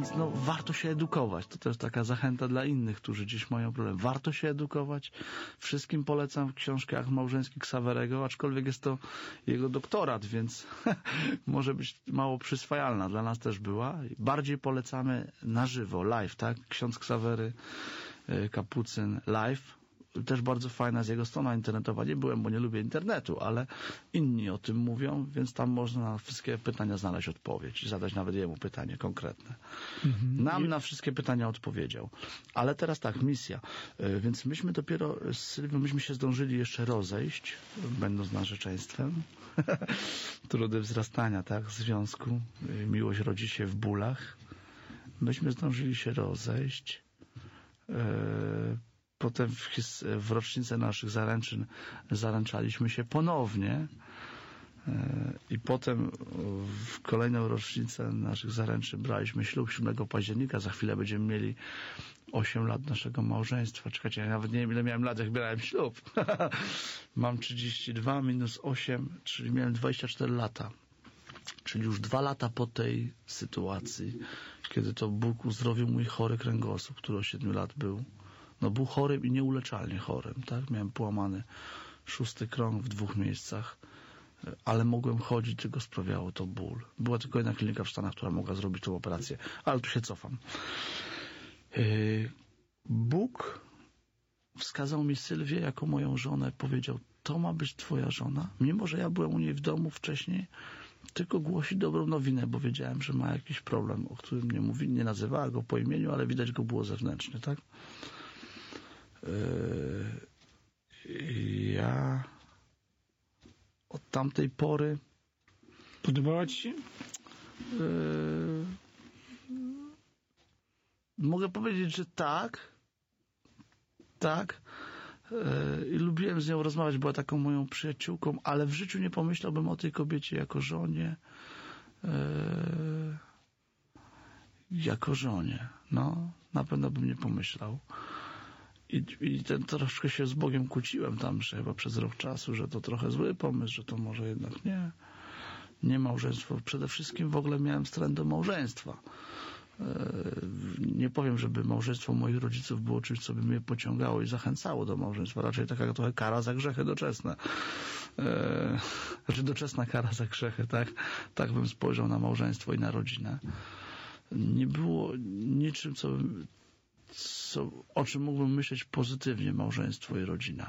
Więc no, warto się edukować. To też taka zachęta dla innych, którzy dziś mają problem. Warto się edukować. Wszystkim polecam książkę Akt małżeński Ksawerego, aczkolwiek jest to jego doktorat, więc może być mało przyswajalna. Dla nas też była. Bardziej polecamy na żywo, live, tak? Ksiądz Ksawery, Kapucyn, live. Też bardzo fajna jest jego strona internetowa. Nie byłem, bo nie lubię internetu, ale inni o tym mówią, więc tam można na wszystkie pytania znaleźć odpowiedź i zadać nawet jemu pytanie konkretne. Nam na wszystkie pytania odpowiedział. Ale teraz tak, misja. Więc myśmy dopiero z Sylwią, myśmy się zdążyli jeszcze rozejść, będąc narzeczeństwem. Trudy wzrastania, tak, związku. Miłość rodzi się w bólach. Myśmy zdążyli się rozejść. Potem w rocznicę naszych zaręczyn zaręczaliśmy się ponownie i potem w kolejną rocznicę naszych zaręczyn braliśmy ślub 7 października. Za chwilę będziemy mieli 8 lat naszego małżeństwa. Czekajcie, ja nawet nie wiem, ile miałem lat, jak brałem ślub. Mam 32 minus 8, czyli miałem 24 lata. Czyli już 2 lata po tej sytuacji, kiedy to Bóg uzdrowił mój chory kręgosłup, który od 7 lat był. No był chorym i nieuleczalnie chorym, tak? Miałem połamany 6. krąg w 2 miejscach, ale mogłem chodzić, tylko sprawiało to ból. Była tylko jedna klinika w Stanach, która mogła zrobić tą operację, ale tu się cofam. Bóg wskazał mi Sylwię jako moją żonę, powiedział, to ma być twoja żona, mimo że ja byłem u niej w domu wcześniej, tylko głosi dobrą nowinę, bo wiedziałem, że ma jakiś problem, o którym nie mówi, nie nazywała go po imieniu, ale widać go było zewnętrznie, tak? Ja od tamtej pory podobała ci się? Mogę powiedzieć, że tak i lubiłem z nią rozmawiać, była taką moją przyjaciółką, ale w życiu nie pomyślałbym o tej kobiecie jako żonie, no na pewno bym nie pomyślał. I troszkę się z Bogiem kłóciłem tam, że chyba przez rok czasu, że to trochę zły pomysł, że to może jednak nie małżeństwo. Przede wszystkim w ogóle miałem wstręt do małżeństwa. Nie powiem, żeby małżeństwo moich rodziców było czymś, co by mnie pociągało i zachęcało do małżeństwa. Raczej taka trochę kara za grzechy doczesne. Znaczy doczesna kara za grzechy, tak? Tak bym spojrzał na małżeństwo i na rodzinę. Nie było niczym, o czym mógłbym myśleć pozytywnie małżeństwo i rodzina.